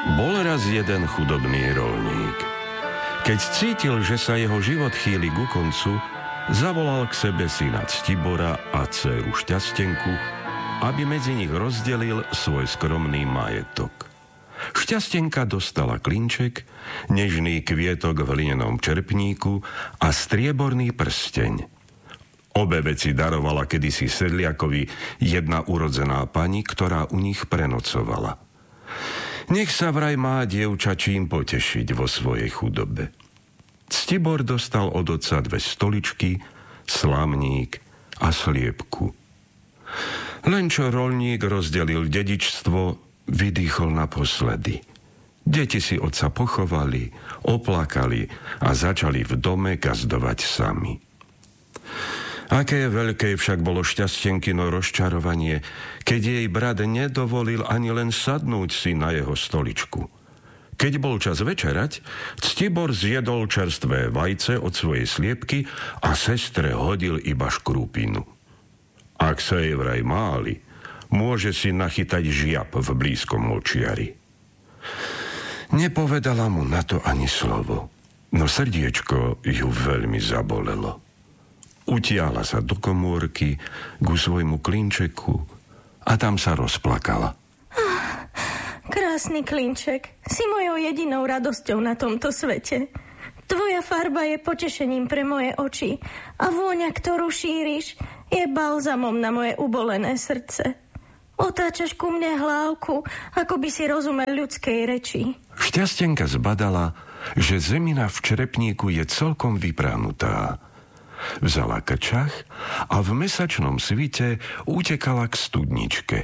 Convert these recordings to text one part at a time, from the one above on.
Bol raz jeden chudobný roľník. Keď cítil, že sa jeho život chýli ku koncu, zavolal k sebe syna Ctibora a dcéru Šťastenku, aby medzi nich rozdelil svoj skromný majetok. Šťastenka dostala klinček, nežný kvietok v hlinenom čerpníku a strieborný prsteň. Obe veci darovala kedysi sedliakovi jedna urodzená pani, ktorá u nich prenocovala. Nech sa vraj má dievča čím potešiť vo svojej chudobe. Ctibor dostal od otca 2 stoličky, slamník a sliepku. Len čo roľník rozdelil dedičstvo, vydýchol naposledy. Deti si otca pochovali, oplakali a začali v dome gazdovať sami. Aké veľké však bolo Šťastenkino rozčarovanie, keď jej brat nedovolil ani len sadnúť si na jeho stoličku. Keď bol čas večerať, Ctibor zjedol čerstvé vajce od svojej sliepky a sestre hodil iba škrupinu. Ak sa jej vraj máli, môže si nachytať žiab v blízkom močiari. Nepovedala mu na to ani slovo, no srdiečko ju veľmi zabolelo. Utiahla sa do komórky ku svojmu klinčeku a tam sa rozplakala. Krásny klinček, si mojou jedinou radosťou na tomto svete. Tvoja farba je potešením pre moje oči a vôňa, ktorú šíriš, je balzamom na moje ubolené srdce. Otáčaš ku mne hlávku, ako by si rozumel ľudskej reči. Šťastenka zbadala, že zemina v črepníku je celkom vypránutá. Vzala krčach a v mesačnom svite utekala k studničke.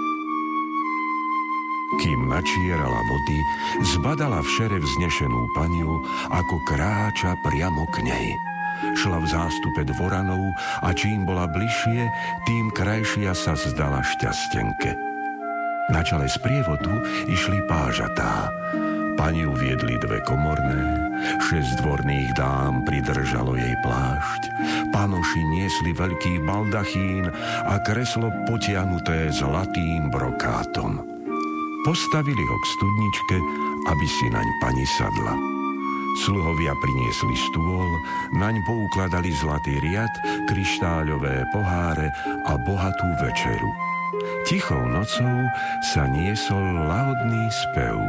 Kým načierala vody, zbadala v šere vznešenú paniu, ako kráča priamo k nej. Šla v zástupe dvoranov a čím bola bližšie, tým krajšia sa zdala Šťastenke. Na čele sprievodu išli pážatá. Pani uviedli 2 komorné, 6 dvorných dám pridržalo jej plášť, panoši niesli veľký baldachín a kreslo potiahnuté zlatým brokátom. Postavili ho k studničke, aby si naň pani sadla. Sluhovia priniesli stôl, naň poukladali zlatý riad, kryštáľové poháre a bohatú večeru. Tichou nocou sa niesol lahodný spev.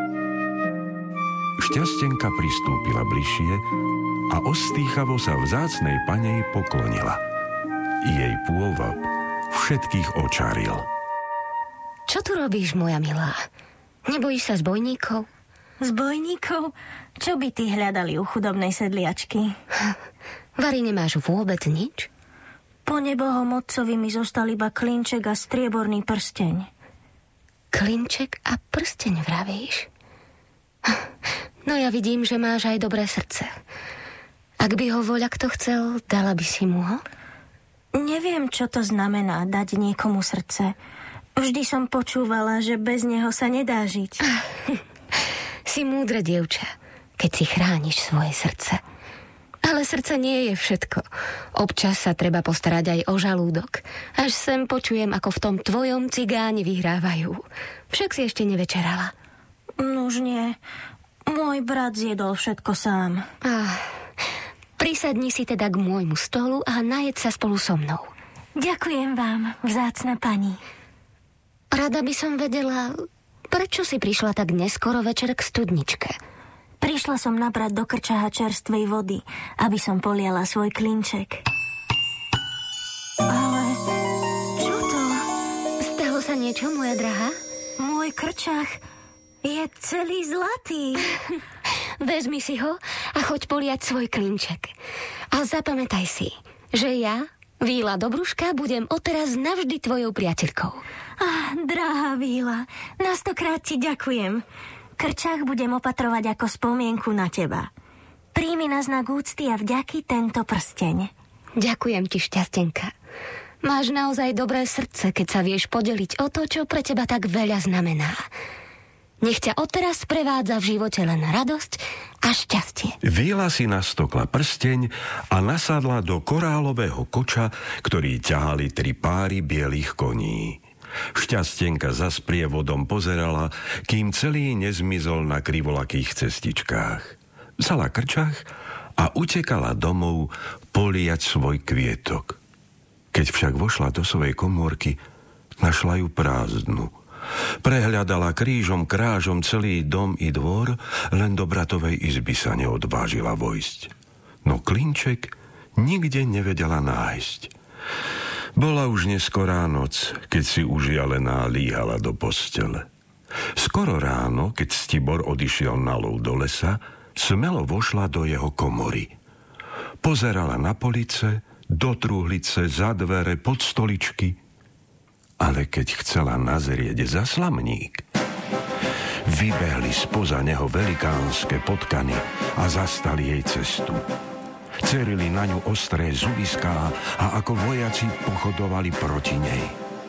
Šťastenka pristúpila bližšie a ostýchavo sa vzácnej panej poklonila. Jej pôvab všetkých očaril. Čo tu robíš, moja milá? Nebojíš sa zbojníkov? Zbojníkov? Čo by tí hľadali u chudobnej sedliačky? Vari, nemáš vôbec nič? Po nebohom otcovi mi zostal iba klinček a strieborný prsteň. Klinček a prsteň, vravíš? No ja vidím, že máš aj dobré srdce. Ak by ho voľa kto chcel, dala by si mu ho? Neviem, čo to znamená dať niekomu srdce. Vždy som počúvala, že bez neho sa nedá žiť. Si múdre dievča, keď si chrániš svoje srdce. Ale srdce nie je všetko. Občas sa treba postarať aj o žalúdok. Až sem počujem, ako v tom tvojom cigáni vyhrávajú. Však si ešte nevečerala. Nuž nie. Môj brat zjedol všetko sám. Prisadni si teda k môjmu stolu a najed sa spolu so mnou. Ďakujem vám, vzácna pani. Rada by som vedela, prečo si prišla tak neskoro večer k studničke. Prišla som nabrať do krčaha čerstvej vody, aby som poliala svoj klinček. Ale čo to? Stalo sa niečo, moja drahá? Môj krčach je celý zlatý. Vezmi si ho a choď poliať svoj klinček. A zapamätaj si, že ja, Víla Dobruška, budem odteraz navždy tvojou priateľkou. Drahá Víla, na 100-krát ti ďakujem. Krčach budem opatrovať ako spomienku na teba. Príjmi na znak úcty a vďaky tento prsteň. Ďakujem ti, Šťastenka. Máš naozaj dobré srdce, keď sa vieš podeliť o to, čo pre teba tak veľa znamená. Nech ťa odteraz prevádza v živote len radosť a šťastie. Víla si nastokla prsteň a nasadla do korálového koča, ktorý ťahali 3 páry bielých koní. Šťastenka za sprievodom pozerala, kým celý nezmizol na krivolakých cestičkách. Vzala krčach a utekala domov poliať svoj kvietok. Keď však vošla do svojej komórky, našla ju prázdnu. Prehľadala krížom krážom celý dom i dvor, len do bratovej izby sa neodvážila vojsť. No klinček nikde nevedela nájsť. Bola už neskorá noc, keď si užialená líhala do postele. Skoro ráno, keď Stibor odišiel na lov do lesa, smelo vošla do jeho komory. Pozerala na police, do truhlice, za dvere, pod stoličky, ale keď chcela nazrieť za slamník, vybehli spoza neho velikánske potkany a zastali jej cestu. Cerili na ňu ostré zubiská a ako vojaci pochodovali proti nej.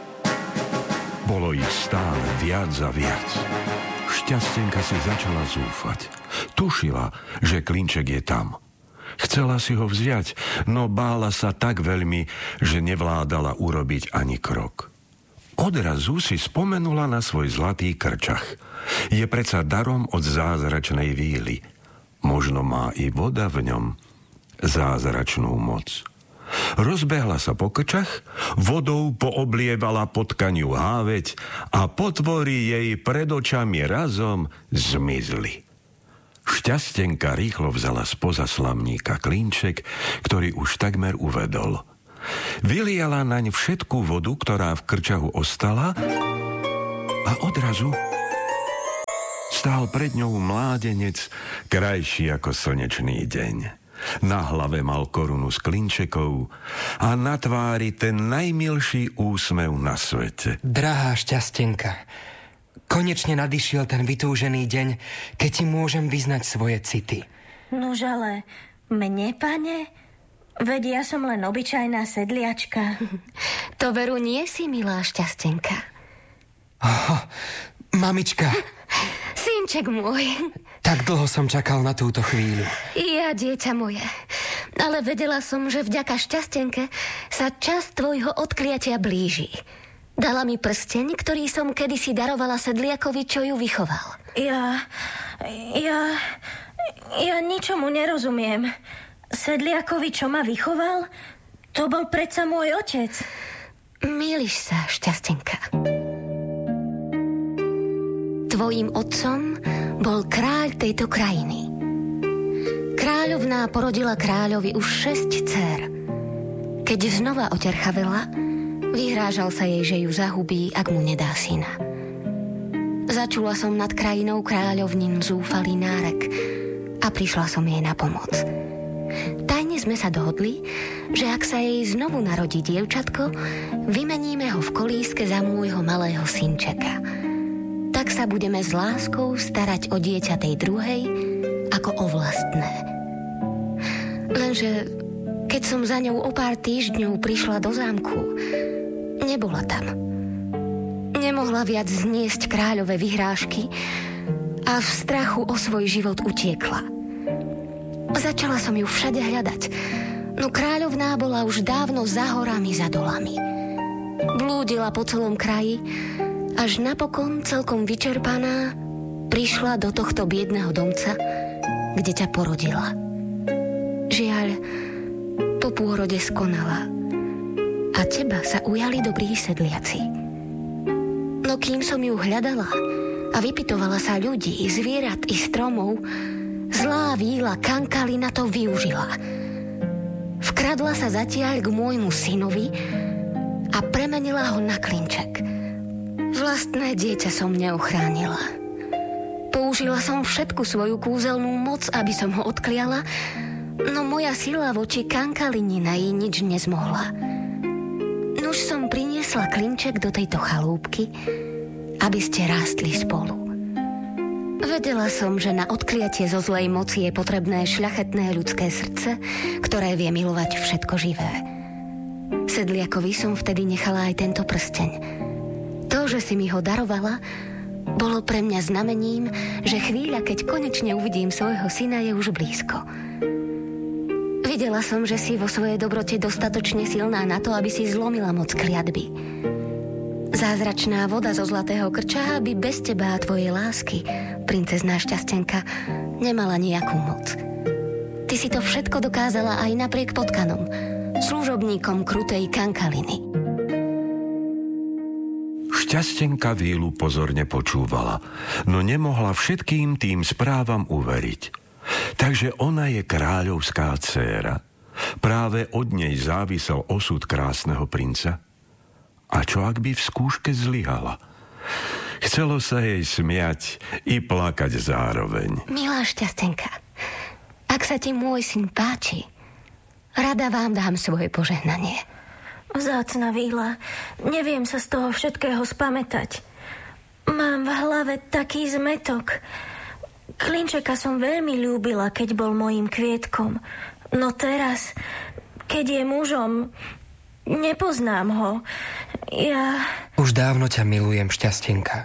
Bolo ich stále viac a viac. Šťastenka si začala zúfať. Tušila, že klinček je tam. Chcela si ho vziať, no bála sa tak veľmi, že nevládala urobiť ani krok. Odrazu si spomenula na svoj zlatý krčach. Je predsa darom od zázračnej víly. Možno má i voda v ňom zázračnú moc. Rozbehla sa po krčach, vodou pooblievala potkaniu háveť a potvory jej pred očami razom zmizli. Šťastenka rýchlo vzala spoza slamníka klinček, ktorý už takmer uvedol. Vyliala naň všetku vodu, ktorá v krčahu ostala, a odrazu stál pred ňou mládenec, krajší ako slnečný deň. Na hlave mal korunu s klinčekov a na tvári ten najmilší úsmev na svete. Drahá Šťastenka, konečne nadišiel ten vytúžený deň, keď ti môžem vyznať svoje city. Nuž ale mne, pane? Veď ja som len obyčajná sedliačka. To veru nie si, milá Šťastenka. Mamička. Synček môj. Tak dlho som čakal na túto chvíľu. Ja, dieťa moje. Ale vedela som, že vďaka Šťastenke sa čas tvojho odkliatia blíži. Dala mi prsteň, ktorý som kedysi darovala sedliakovi, čo ju vychoval. Ja ničomu nerozumiem. Sedliakovi, čo ma vychoval? To bol predsa môj otec. Mýliš sa, Šťastenka. Tvojím otcom bol kráľ tejto krajiny. Kráľovná porodila kráľovi už 6 dcér. Keď znova oterchavela, vyhrážal sa jej, že ju zahubí, ak mu nedá syna. Začula som nad krajinou kráľovnín zúfalý nárek a prišla som jej na pomoc. Tajne sme sa dohodli, že ak sa jej znovu narodí dievčatko, vymeníme ho v kolíske za môjho malého synčeka. Tak sa budeme s láskou starať o dieťa tej druhej ako o vlastné. Lenže keď som za ňou o pár týždňov prišla do zámku, nebola tam. Nemohla viac zniesť kráľové vyhrážky a v strachu o svoj život utiekla. Začala som ju všade hľadať, no kráľovná bola už dávno za horami, za dolami. Blúdila po celom kraji, až napokon celkom vyčerpaná prišla do tohto biedného domca, kde ťa porodila. Žiaľ, po pôrode skonala a teba sa ujali dobrí sedliaci. No kým som ju hľadala a vypytovala sa ľudí, zvierat i stromov, zlá víla Kankalina to využila. Vkradla sa zatiaľ k môjmu synovi a premenila ho na klinček. Vlastné dieťa som neochránila. Použila som všetku svoju kúzelnú moc, aby som ho odkliala, no moja sila voči Kankalinina jej nič nezmohla. Nuž som priniesla klinček do tejto chalúbky, aby ste rástli spolu. Vedela som, že na odkliatie zo zlej moci je potrebné šľachetné ľudské srdce, ktoré vie milovať všetko živé. Sedliakovi som vtedy nechala aj tento prsteň. To, že si mi ho darovala, bolo pre mňa znamením, že chvíľa, keď konečne uvidím svojho syna, je už blízko. Videla som, že si vo svojej dobrote dostatočne silná na to, aby si zlomila moc kliatby. Zázračná voda zo zlatého krča by bez teba a tvojej lásky, princezná Šťastenka, nemala nejakú moc. Ty si to všetko dokázala aj napriek potkanom, služobníkom krutej Kankaliny. Šťastenka vílu pozorne počúvala, no nemohla všetkým tým správam uveriť. Takže ona je kráľovská dcéra. Práve od nej závisel osud krásneho princa. A čo ak by v skúške zlyhala? Chcelo sa jej smiať i plakať zároveň. Milá Šťastenka, ak sa ti môj syn páči, rada vám dám svoje požehnanie. Vzácna víla, neviem sa z toho všetkého spamätať. Mám v hlave taký zmetok. Klinčeka som veľmi ľúbila, keď bol mojím kvietkom. No teraz, keď je mužom, nepoznám ho. Už dávno ťa milujem, Šťastenka.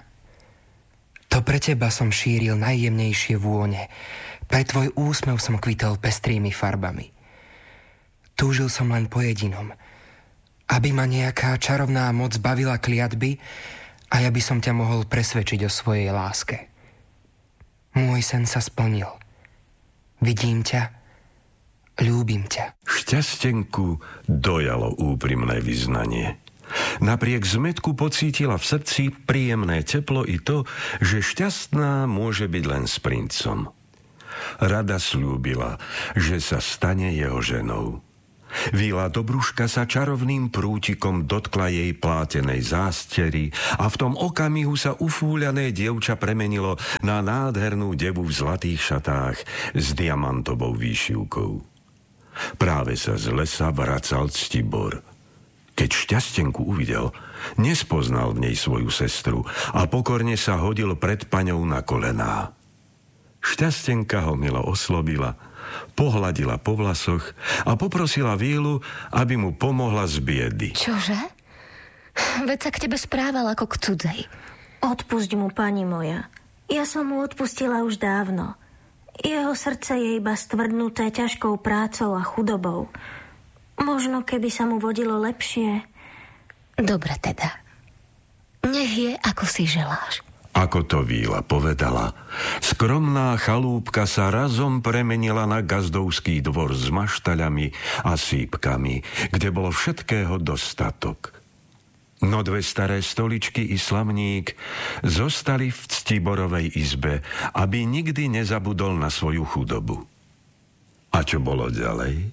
To pre teba som šíril najjemnejšie vône. Pre tvoj úsmev som kvitol pestrými farbami. Túžil som len po jedinom, aby ma nejaká čarovná moc bavila kliatby a ja by som ťa mohol presvedčiť o svojej láske. Môj sen sa splnil. Vidím ťa, ľúbim ťa. Šťastenku dojalo úprimné vyznanie. Napriek zmätku pocítila v srdci príjemné teplo i to, že šťastná môže byť len s princom. Rada sľúbila, že sa stane jeho ženou. Víla Dobruška sa čarovným prútikom dotkla jej plátenej zástery a v tom okamihu sa ufúľané dievča premenilo na nádhernú devu v zlatých šatách s diamantovou výšivkou. Práve sa z lesa vracal Ctibor. Keď Šťastenku uvidel, nespoznal v nej svoju sestru a pokorne sa hodil pred paňou na kolená. Šťastenka ho milo oslovila, pohladila po vlasoch a poprosila Vílu, aby mu pomohla z biedy. Čože? Veď sa k tebe správal ako k cudzej. Odpusť mu, pani moja. Ja som mu odpustila už dávno. Jeho srdce je iba stvrdnuté ťažkou prácou a chudobou. Možno keby sa mu vodilo lepšie. Dobre teda. Nech je, ako si želáš. Ako to Víla povedala, skromná chalúbka sa razom premenila na gazdovský dvor s maštaľami a sípkami, kde bolo všetkého dostatok. No dve staré stoličky i slamník zostali v Ctiborovej izbe, aby nikdy nezabudol na svoju chudobu. A čo bolo ďalej?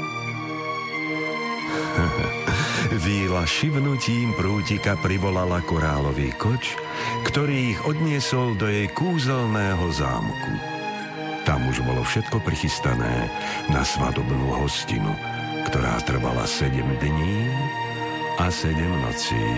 Víla šivnutím prútika privolala korálový koč, ktorý ich odniesol do jej kúzelného zámku. Tam už bolo všetko prichystané na svadobnú hostinu, ktorá trvala 7 dní a 7 nocí.